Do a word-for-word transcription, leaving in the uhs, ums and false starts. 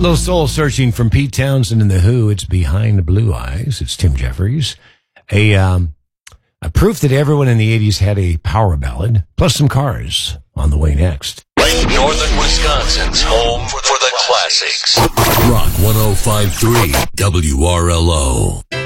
little soul searching from Pete Townsend and The Who. It's Behind Blue Eyes. It's Tim Jeffries. A, um, a proof that everyone in the eighties had a power ballad, plus some Cars on the way next. Northern Wisconsin's home for the classics. Rock one oh five point three W R L O.